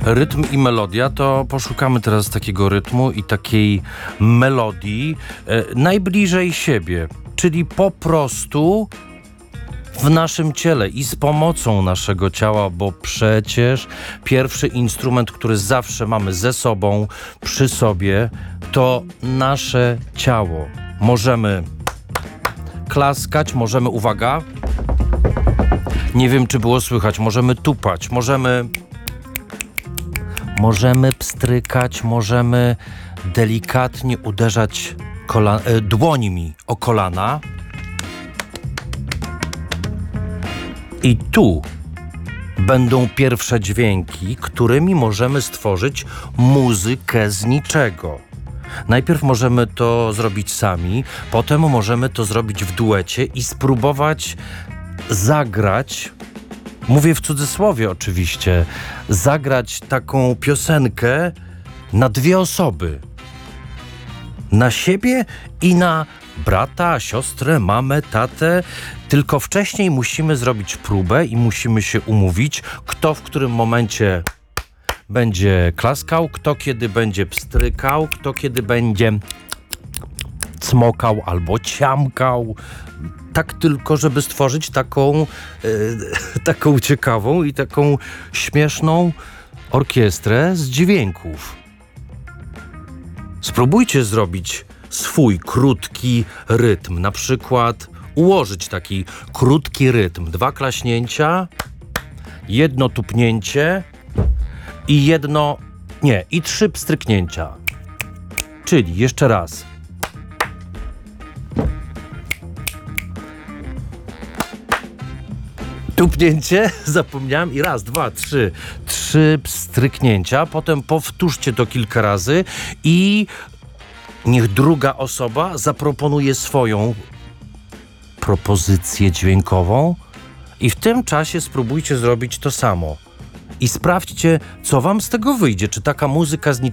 rytm i melodia, to poszukamy teraz takiego rytmu i takiej melodii najbliżej siebie, czyli po prostu w naszym ciele i z pomocą naszego ciała, bo przecież pierwszy instrument, który zawsze mamy ze sobą, przy sobie, to nasze ciało. Możemy klaskać, możemy, uwaga, nie wiem czy było słychać, możemy tupać, możemy pstrykać, możemy delikatnie uderzać dłońmi o kolana. I tu będą pierwsze dźwięki, którymi możemy stworzyć muzykę z niczego. Najpierw możemy to zrobić sami, potem możemy to zrobić w duecie i spróbować zagrać, mówię w cudzysłowie oczywiście, zagrać taką piosenkę na dwie osoby. Na siebie i na brata, siostrę, mamę, tatę. Tylko wcześniej musimy zrobić próbę i musimy się umówić, kto w którym momencie będzie klaskał, kto kiedy będzie pstrykał, kto kiedy będzie cmokał albo ciamkał. Tak tylko, żeby stworzyć taką ciekawą i taką śmieszną orkiestrę z dźwięków. Spróbujcie zrobić swój krótki rytm, na przykład ułożyć taki krótki rytm. 2 klaśnięcia, 1 tupnięcie i 3 pstryknięcia. Czyli jeszcze raz. Tupnięcie, zapomniałem, i 1, 2, 3. 3 pstryknięcia, potem powtórzcie to kilka razy i niech druga osoba zaproponuje swoją propozycję dźwiękową i w tym czasie spróbujcie zrobić to samo. I sprawdźcie, co wam z tego wyjdzie. Czy taka muzyka z